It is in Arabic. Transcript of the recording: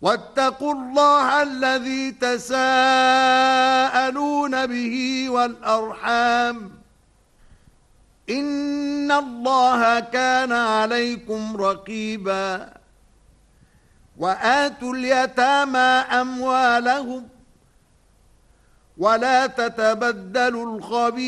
واتقوا الله الذي تساءلون به والأرحام إن الله كان عليكم رقيبا وآتوا اليتامى أموالهم ولا تتبدلوا الخبيث